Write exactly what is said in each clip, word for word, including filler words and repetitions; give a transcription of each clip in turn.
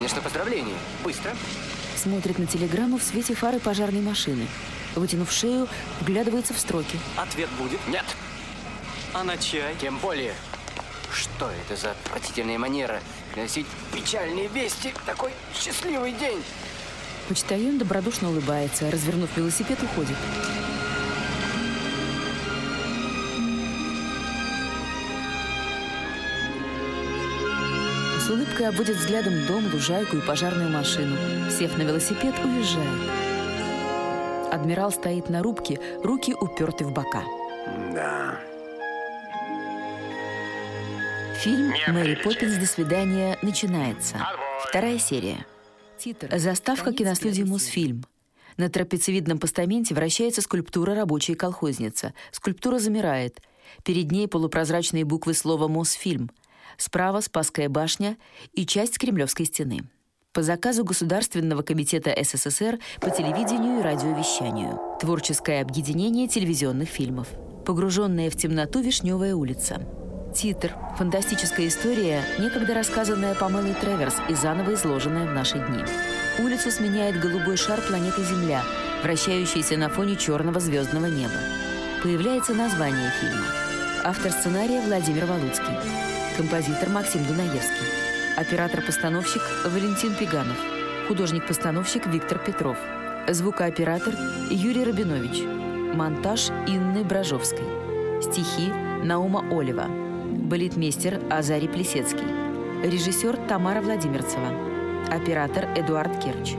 Конечно, поздравление. Быстро. Смотрит на телеграмму в свете фары пожарной машины. Вытянув шею, вглядывается в строки. Ответ будет? Нет. А на чай? Тем более. Что это за отвратительная манера приносить печальные вести в такой счастливый день? Почтальон добродушно улыбается, развернув велосипед, уходит. С улыбкой обводит взглядом дом, лужайку и пожарную машину. Сев на велосипед, уезжает. Адмирал стоит на рубке, руки уперты в бока. Да. Фильм «Мэри Поппинс. До свидания» начинается. Вторая серия. Титр. Заставка киностудии «Мосфильм». На трапециевидном постаменте вращается скульптура «Рабочая колхозница». Скульптура замирает. Перед ней полупрозрачные буквы слова «Мосфильм». Справа Спасская башня и часть Кремлевской стены. По заказу Государственного комитета СССР по телевидению и радиовещанию. Творческое объединение телевизионных фильмов. Погруженная в темноту Вишневая улица. Титр. Фантастическая история, некогда рассказанная Памелой Треверс и заново изложенная в наши дни. Улицу сменяет голубой шар планеты Земля, вращающийся на фоне черного звездного неба. Появляется название фильма. Автор сценария Владимир Валуцкий. Композитор Максим Дунаевский. Оператор-постановщик Валентин Пеганов. Художник-постановщик Виктор Петров. Звукооператор Юрий Рабинович. Монтаж Инны Бражовской. Стихи Наума Олева. Балетмейстер Азарий Плесецкий. Режиссер Тамара Владимирцева. Оператор Эдуард Керч.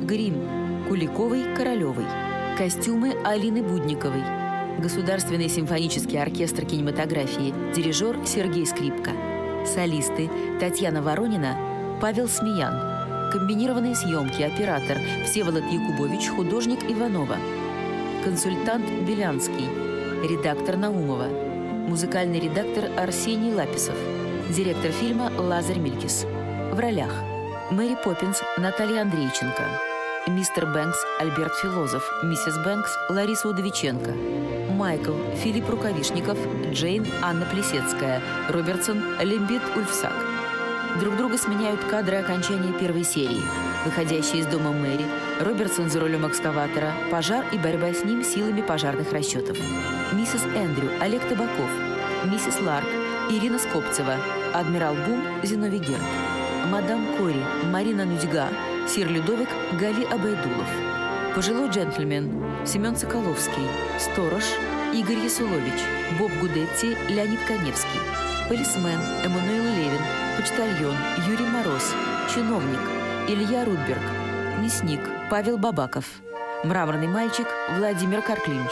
Грим Куликовой, Королевой. Костюмы Алины Будниковой. Государственный симфонический оркестр кинематографии. Дирижер Сергей Скрипка. Солисты Татьяна Воронина, Павел Смеян. Комбинированные съемки. Оператор Всеволод Якубович, художник Иванова. Консультант Белянский. Редактор Наумова. Музыкальный редактор Арсений Лаписов. Директор фильма Лазарь Милькис. В ролях: Мэри Поппинс Наталья Андрейченко, мистер Бэнкс Альберт Филозов, миссис Бэнкс Лариса Удовиченко, Майкл Филипп Рукавишников, Джейн Анна Плесецкая, Робертсон Лембит Ульфсак. Друг друга сменяют кадры окончания первой серии. Выходящий из дома Мэри, Робертсон за рулем экскаватора, пожар и борьба с ним силами пожарных расчетов. Миссис Эндрю Олег Табаков, миссис Ларк Ирина Скопцева, адмирал Бум Зиновий Герд, мадам Кори Марина Нудьга, сир Людовик Гали Абайдулов, пожилой джентльмен Семен Соколовский, сторож Игорь Ясулович, Боб Гудетти Леонид Коневский, полисмен Эммануил Левин, почтальон Юрий Мороз, чиновник Илья Рудберг, мясник Павел Бабаков, мраморный мальчик Владимир Карклинш.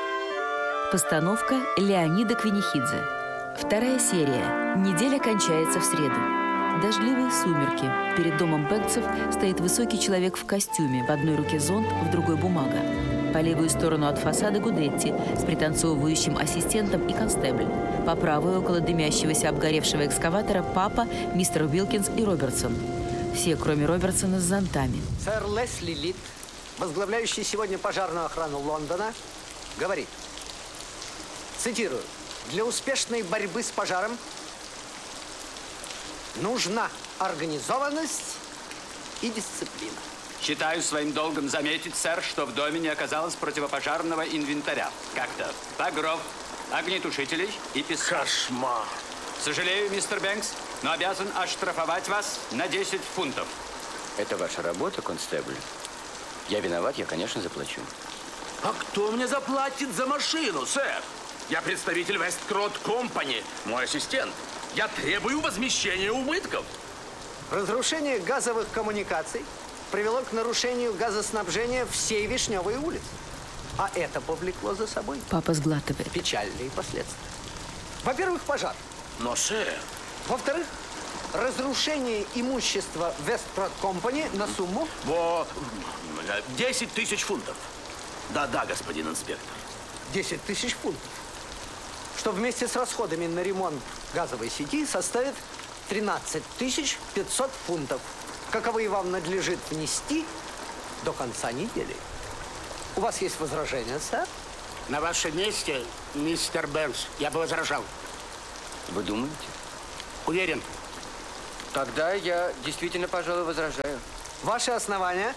Постановка Леонида Квинихидзе. Вторая серия. Неделя кончается в среду. Дождливые сумерки. Перед домом Бэнксов стоит высокий человек в костюме. В одной руке зонт, в другой бумага. По левую сторону от фасада Гудетти с пританцовывающим ассистентом и констебль. По правую, около дымящегося обгоревшего экскаватора, папа, мистер Уилкинс и Робертсон. Все, кроме Робертсона, с зонтами. Сэр Лесли Лит, возглавляющий сегодня пожарную охрану Лондона, говорит, цитирую, «Для успешной борьбы с пожаром нужна организованность и дисциплина». Считаю своим долгом заметить, сэр, что в доме не оказалось противопожарного инвентаря. Как-то багров, огнетушителей и песка. Кошмар. Сожалею, мистер Бэнкс, но обязан оштрафовать вас на десять фунтов. Это ваша работа, констебль. Я виноват, я, конечно, заплачу. А кто мне заплатит за машину, сэр? Я представитель Весткрот Компани, мой ассистент. Я требую возмещения убытков. Разрушение газовых коммуникаций привело к нарушению газоснабжения всей Вишневой улицы. А это повлекло за собой Папа сглатывает. печальные последствия. Во-первых, пожар. Но, сэр... Во-вторых, разрушение имущества Весткрот Компани на сумму... Во... десять тысяч фунтов. Да-да, господин инспектор. десять тысяч фунтов. Что вместе с расходами на ремонт газовой сети составит тринадцать тысяч пятьсот фунтов, каковые вам надлежит внести до конца недели. У вас есть возражения, сэр? На вашем месте, мистер Бэнкс, я бы возражал. Вы думаете? Уверен. Тогда я действительно, пожалуй, возражаю. Ваши основания?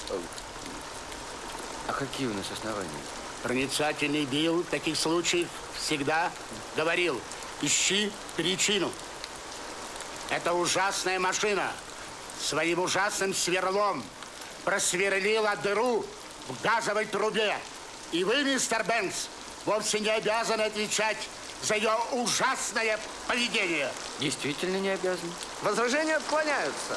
А какие у нас основания? Проницательный Билл в таких случаях всегда говорил: ищи причину. Это ужасная машина своим ужасным сверлом просверлила дыру в газовой трубе. И вы, мистер Бэнкс, вовсе не обязаны отвечать за ее ужасное поведение. Действительно не обязан. Возражения отклоняются.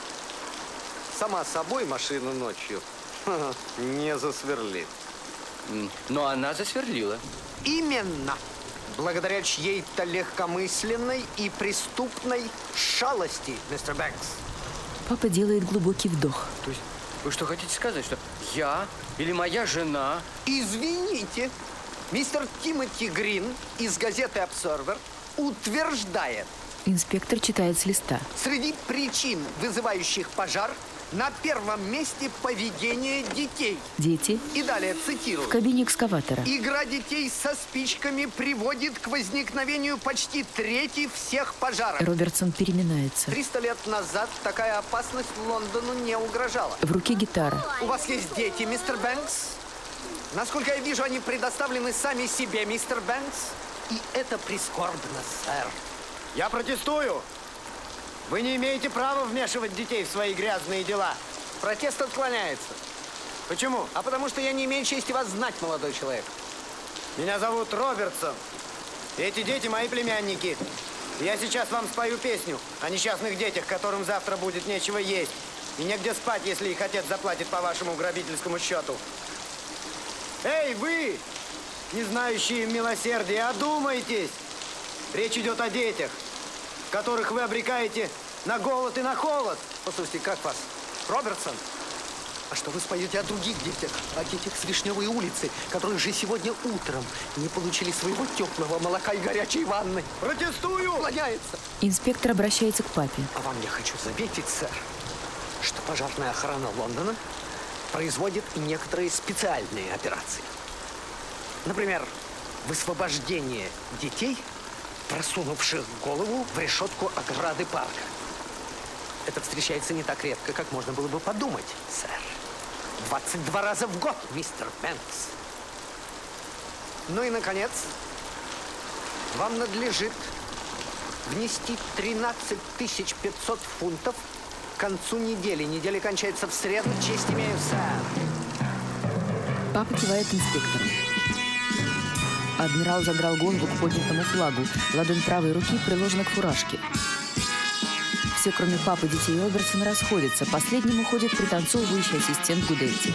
Сама собой машина ночью не засверлит. Но она засверлила. Именно. Благодаря чьей-то легкомысленной и преступной шалости, мистер Бэнкс. Папа делает глубокий вдох. То есть вы что хотите сказать, что я или моя жена... Извините, мистер Тимоти Грин из газеты «Обсервер» утверждает... Инспектор читает с листа. Среди причин, вызывающих пожар, на первом месте поведение детей. Дети. И далее цитирую. В кабине экскаватора. Игра детей со спичками приводит к возникновению почти трети всех пожаров. Робертсон переминается. Триста лет назад такая опасность Лондону не угрожала. В руке гитара. У вас есть дети, мистер Бэнкс? Насколько я вижу, они предоставлены сами себе, мистер Бэнкс. И это прискорбно, сэр. Я протестую. Вы не имеете права вмешивать детей в свои грязные дела. Протест отклоняется. Почему? А потому что я не имею чести вас знать, молодой человек. Меня зовут Робертсон. Эти дети мои племянники. Я сейчас вам спою песню о несчастных детях, которым завтра будет нечего есть. И негде спать, если их отец заплатит по вашему грабительскому счету. Эй, вы, не знающие милосердия, одумайтесь! Речь идет о детях, которых вы обрекаете на голод и на холод. Послушайте, как вас? Робертсон? А что вы споете о других детях? О детях с Вишневой улицы, которые же сегодня утром не получили своего теплого молока и горячей ванны. Протестую! Уклоняется. Инспектор обращается к папе. А вам я хочу заметить, сэр, что пожарная охрана Лондона производит и некоторые специальные операции. Например, высвобождение детей, просунувших голову в решетку ограды парка. Это встречается не так редко, как можно было бы подумать, сэр. двадцать два раза в год, мистер Бэнкс. Ну и, наконец, вам надлежит внести тринадцать тысяч пятьсот фунтов к концу недели. Неделя кончается в среду. Честь имею, сэр. Папа кивает инспектору. Адмирал задрал голову к поднятому флагу. Ладонь правой руки приложена к фуражке. Все, кроме папы, детей Робертсона, расходятся. Последним уходит пританцовывающий ассистент Гудетти.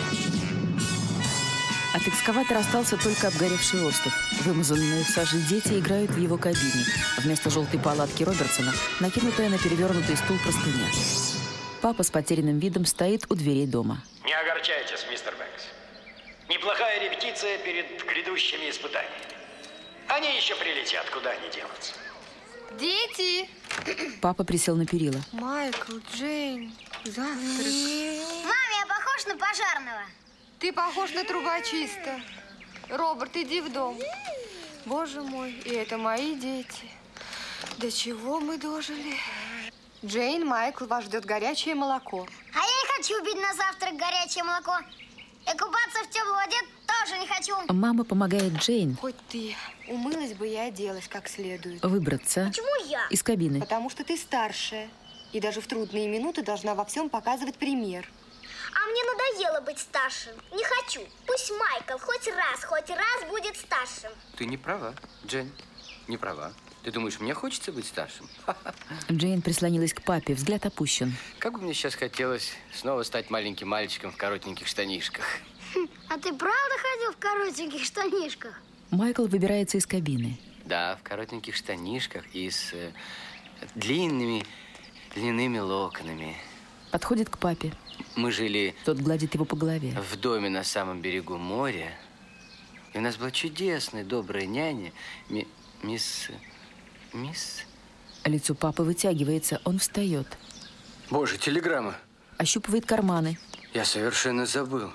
От экскаватора остался только обгоревший остов. Вымазанные в саже дети играют в его кабине. Вместо желтой палатки Робертсона накинутая на перевернутый стул простыня. Папа с потерянным видом стоит у дверей дома. Не огорчайтесь, мистер Бэнкс. Неплохая репетиция перед грядущими испытаниями. Они еще прилетят, куда они денутся. Дети! Папа присел на перила. Майкл, Джейн, завтрак. Мам, я похож на пожарного? Ты похож на трубочиста. Роберт, иди в дом. Боже мой, и это мои дети. До чего мы дожили? Джейн, Майкл, вас ждет горячее молоко. А я не хочу пить на завтрак горячее молоко. И купаться в теплой воде тоже не хочу. Мама помогает Джейн. Хоть ты умылась бы и оделась как следует. Выбраться. Почему я? Из кабины. Потому что ты старшая. И даже в трудные минуты должна во всем показывать пример. А мне надоело быть старшим. Не хочу. Пусть Майкл хоть раз, хоть раз будет старшим. Ты не права, Джейн. Не права. Ты думаешь, мне хочется быть старшим? Джейн прислонилась к папе, взгляд опущен. Как бы мне сейчас хотелось снова стать маленьким мальчиком в коротеньких штанишках. Хм, а ты правда ходил в коротеньких штанишках? Майкл выбирается из кабины. Да, в коротеньких штанишках и с э, длинными, льняными локонами. Подходит к папе. Мы жили... Тот гладит его по голове. В доме на самом берегу моря. И у нас была чудесная, добрая няня, ми, мисс... Мисс... Лицо папы вытягивается, он встает. Боже, телеграмма. Ощупывает карманы. Я совершенно забыл.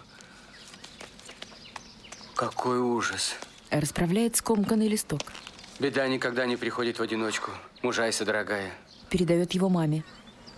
Какой ужас. Расправляет скомканный листок. Беда никогда не приходит в одиночку. Мужайся, дорогая. Передает его маме.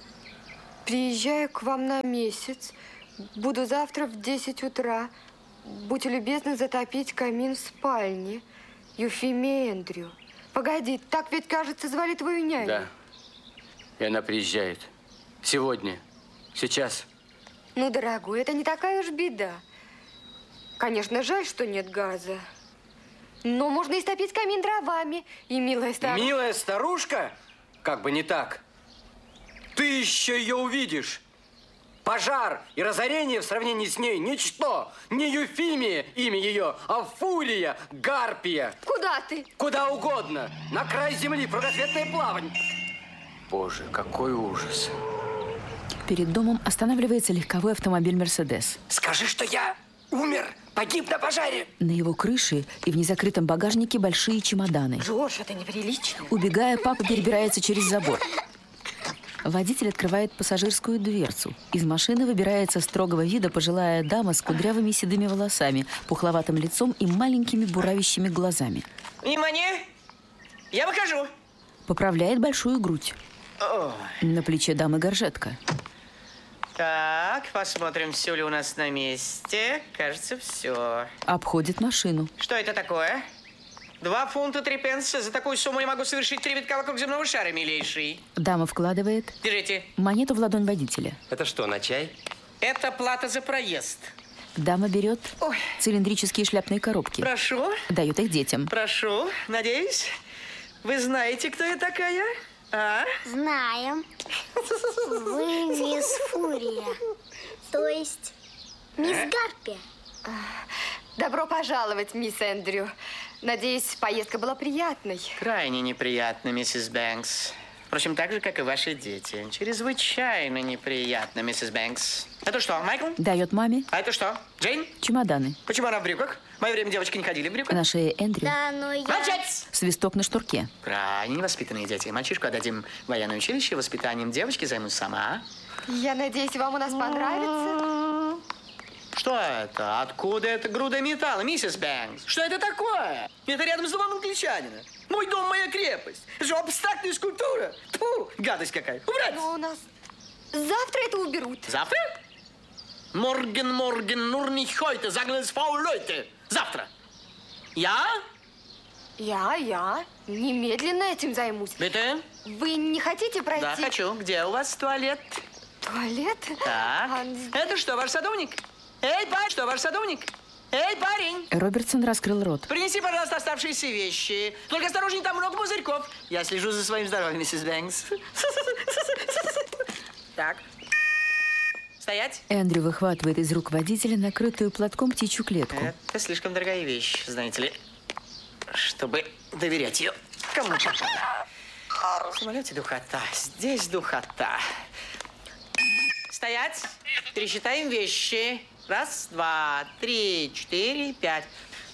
Приезжаю к вам на месяц. Буду завтра в десять утра. Будьте любезны затопить камин в спальне. Юфимия Эндрю. Погоди, так ведь, кажется, звали твою няню. Да. И она приезжает. Сегодня. Сейчас. Ну, дорогой, это не такая уж беда. Конечно, жаль, что нет газа. Но можно истопить камин дровами. И милая старушка... Милая старушка? Как бы не так. Ты еще ее увидишь. Пожар и разорение в сравнении с ней ничто. Не Юфимия имя ее, а Фурия, Гарпия. Куда ты? Куда угодно. На край земли, кругосветное плавание. Боже, какой ужас. Перед домом останавливается легковой автомобиль «Мерседес». Скажи, что я умер, погиб на пожаре. На его крыше и в незакрытом багажнике большие чемоданы. Джордж, это неприлично. Убегая, папа перебирается через забор. Водитель открывает пассажирскую дверцу. Из машины выбирается строгого вида пожилая дама с кудрявыми седыми волосами, пухловатым лицом и маленькими буравящими глазами. Внимание! Я выхожу. Поправляет большую грудь. О. На плече дамы горжетка. Так, посмотрим, все ли у нас на месте. Кажется, все. Обходит машину. Что это такое? Два фунта три пенса. За такую сумму я могу совершить три витка вокруг земного шара, милейший. Дама вкладывает Держите. монету в ладонь водителя. Это что, на чай? Это плата за проезд. Дама берет Ой. цилиндрические шляпные коробки. Прошу. Дает их детям. Прошу. Надеюсь, вы знаете, кто я такая? А? Знаем. Вы мисс Фурия. То есть мисс Гарпия. Добро пожаловать, мисс Эндрю. Надеюсь, поездка была приятной. Крайне неприятно, миссис Бэнкс. Впрочем, так же, как и ваши дети. Чрезвычайно неприятно, миссис Бэнкс. Это что, Майкл? Дает маме. А это что, Джейн? Чемоданы. Почему она в брюках? В мое время девочки не ходили в брюках. На шее Эндрю. Да, но я... Молчать! Свисток на шнурке. Крайне невоспитанные дети. Мальчишку отдадим в военное училище, воспитанием девочки займусь сама. Я надеюсь, вам у нас понравится. Что это? Откуда эта груда металла, миссис Бэнкс? Что это такое? Это рядом с домом англичанина. Мой дом, моя крепость. Это же абстрактная скульптура. Фу, гадость какая. Убрать! Но у нас завтра это уберут. Завтра? Морген, морген, нур nicht heute, sagen es Frau Leute. Завтра. Я? Я, я. Немедленно этим займусь. Bitte? Вы не хотите пройти? Да, хочу. Где у вас туалет? Туалет? Так. А... Это что, ваш садовник? Эй, парень, что, ваш садовник? Эй, парень! Робертсон раскрыл рот. Принеси, пожалуйста, оставшиеся вещи. Только осторожней, там много пузырьков. Я слежу за своим здоровьем, миссис Бэнкс. Так. Стоять. Эндрю выхватывает из рук водителя накрытую платком птичью клетку. Это слишком дорогая вещь, знаете ли, чтобы доверять ее кому-то. В самолете духота, здесь духота. Стоять. Пересчитаем вещи. Раз, два, три, четыре, пять.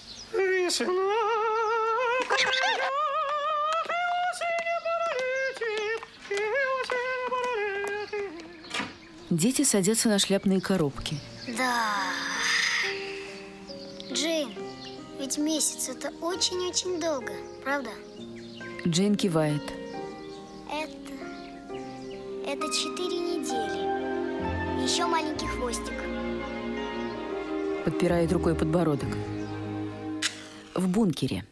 Дети садятся на шляпные коробки. Да. Джейн, ведь месяц это очень-очень долго, правда? Джейн кивает. Это... Это четыре недели. Еще маленький хвостик. Подпирает рукой подбородок. В бункере.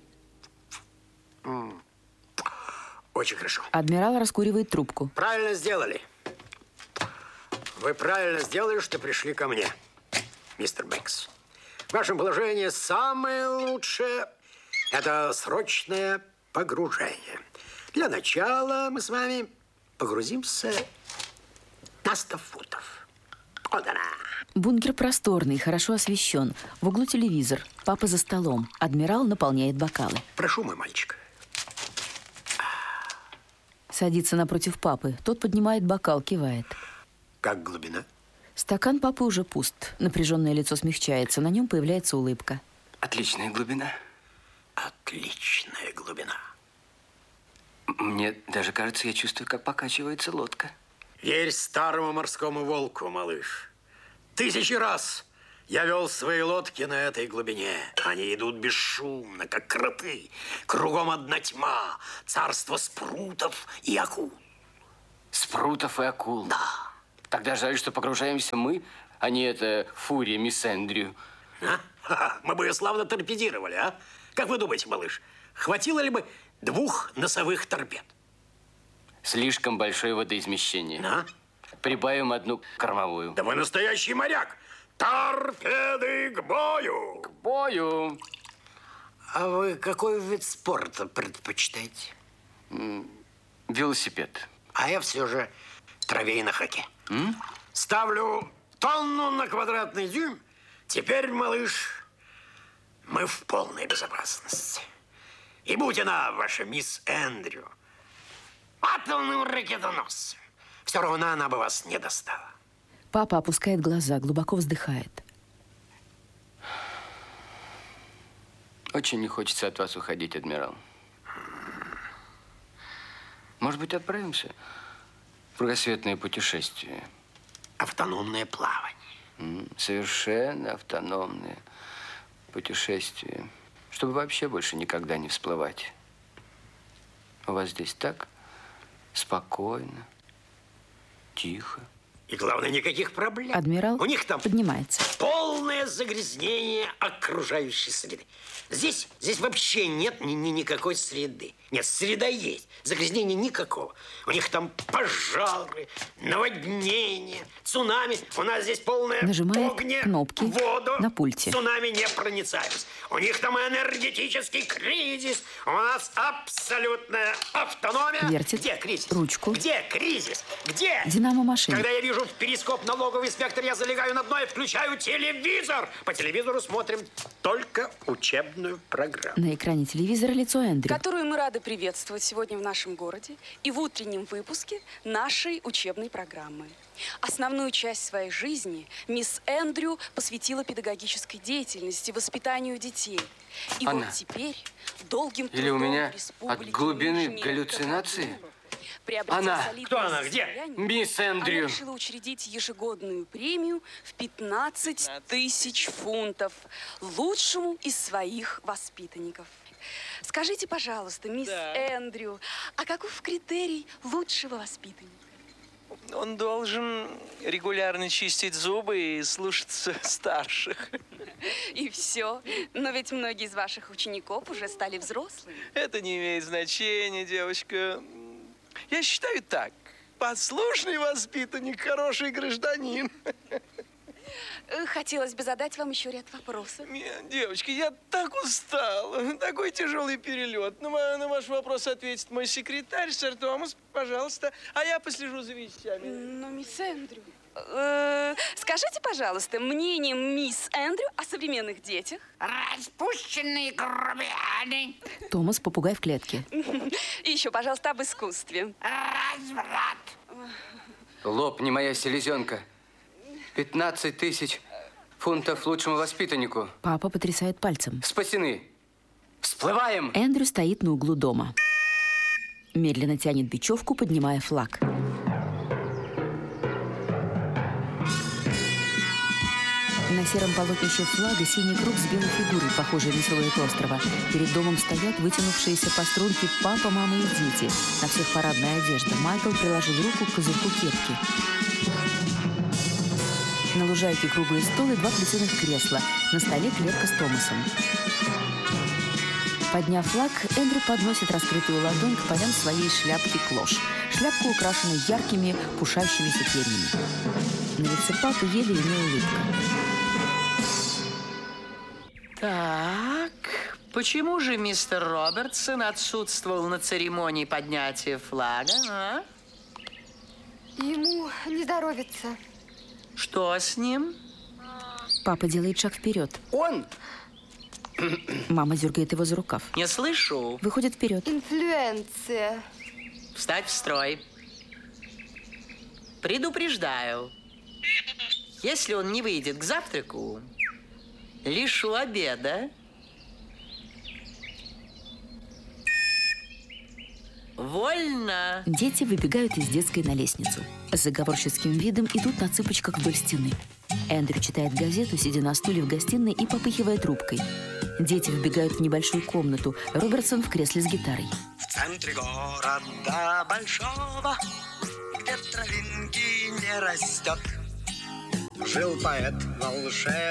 Очень хорошо. Адмирал раскуривает трубку. Правильно сделали. Вы правильно сделали, что пришли ко мне, мистер Бэнкс. В вашем положении самое лучшее – это срочное погружение. Для начала мы с вами погрузимся на сто футов. Вот она. Бункер просторный, хорошо освещен. В углу телевизор. Папа за столом. Адмирал наполняет бокалы. Прошу, мой мальчик. Садится напротив папы. Тот поднимает бокал, кивает. Как глубина? Стакан папы уже пуст. Напряженное лицо смягчается. На нем появляется улыбка. Отличная глубина. Отличная глубина. Мне даже кажется, я чувствую, как покачивается лодка. Верь старому морскому волку, малыш. Тысячи раз я вел свои лодки на этой глубине. Они идут бесшумно, как кроты. Кругом одна тьма. Царство спрутов и акул. Спрутов и акул? Да. Тогда жаль, что погружаемся мы, а не эта фурия мисс Эндрю. А? Ха-ха, мы бы ее славно торпедировали, а? Как вы думаете, малыш, хватило ли бы двух носовых торпед? Слишком большое водоизмещение. А? Прибавим одну кормовую. Да вы настоящий моряк! Торпеды к бою! К бою! А вы какой вид спорта предпочитаете? Велосипед. А я все же травейный хоккей. М? Ставлю тонну на квадратный дюйм. Теперь, малыш, мы в полной безопасности. И будь она, ваша мисс Эндрю, атомным ракетоносцем, все равно она бы вас не достала. Папа опускает глаза, глубоко вздыхает. Очень не хочется от вас уходить, адмирал. Может быть, отправимся в кругосветное путешествие? Автономное плавание. М, Совершенно автономное путешествие. Чтобы вообще больше никогда не всплывать. У вас здесь так спокойно, тихо. И главное, никаких проблем. Адмирал У них там поднимается. полное загрязнение окружающей среды. Здесь, здесь вообще нет ни, ни, никакой среды. Нет, среда есть, загрязнения никакого. У них там пожары, наводнения, цунами. У нас здесь полное Нажимает огня, кнопки воду, на пульте. цунами непроницаемость. У них там энергетический кризис. У нас абсолютная автономия. Вертит Где кризис? ручку. Где кризис? Где? Динамо-машина. Когда я вижу в перископ налоговый инспектор, я залегаю на дно и включаю телевизор. По телевизору смотрим только учебную программу. На экране телевизора лицо Эндрю. Которую мы рады приветствовать сегодня в нашем городе и в утреннем выпуске нашей учебной программы. Основную часть своей жизни мисс Эндрю посвятила педагогической деятельности, воспитанию детей. И Анна, вот теперь долгим или у трудом меня республики от глубины Нижняя галлюцинации? Кавказская приобретя Она. солидное Кто она? Где? состояние, Мисс Эндрю. Она решила учредить ежегодную премию в пятнадцать тысяч фунтов лучшему из своих воспитанников. Скажите, пожалуйста, мисс Да. Эндрю, а каков критерий лучшего воспитанника? Он должен регулярно чистить зубы и слушаться старших. И все. Но ведь многие из ваших учеников уже стали взрослыми. Это не имеет значения, девочка. Я считаю так. Послушный воспитанник, хороший гражданин. Э, Хотелось бы задать вам еще ряд вопросов. Нет, девочки, я так устал. Такой тяжелый перелет. На, ва- на ваш вопрос ответит мой секретарь, сэр Томас, пожалуйста. А я послежу за вещами. Но, мисс Эндрю, э, скажите, пожалуйста, мнение мисс Эндрю о современных детях? Распущенные грубияны. Томас, попугай в клетке. И еще, пожалуйста, об искусстве. Разврат. Лопни, моя селезенка. пятнадцать тысяч фунтов лучшему воспитаннику. Папа потрясает пальцем. Спасены. Всплываем. Эндрю стоит на углу дома. Медленно тянет бечевку, поднимая флаг. На сером полотнище флага синий круг с белой фигурой, похожей на силуэт острова. Перед домом стоят вытянувшиеся по струнке папа, мама и дети. На всех парадная одежда. Майкл приложил руку к козырьку кепки. На лужайке круглый стол и два плетеных кресла. На столе клетка с Томасом. Подняв флаг, Эндрю подносит раскрытую ладонь к полям своей шляпки клош. Шляпка украшена яркими, пушащимися перьями. На лице папы еле-еле улыбка. Так, почему же мистер Робертсон отсутствовал на церемонии поднятия флага, а? Ему не здоровится. Что с ним? Папа делает шаг вперед. Он? Мама дергает его за рукав. Не слышу. Выходит вперед. Инфлюенция. Встать в строй. Предупреждаю. Если он не выйдет к завтраку, лишу обеда. Вольно. Дети выбегают из детской на лестницу. С заговорщицким видом идут на цыпочках вдоль стены. Эндрю читает газету, сидя на стуле в гостиной и попыхивая трубкой. Дети вбегают в небольшую комнату. Робертсон в кресле с гитарой. В центре города большого, траве травинки не растет. Жил поэт волшебный.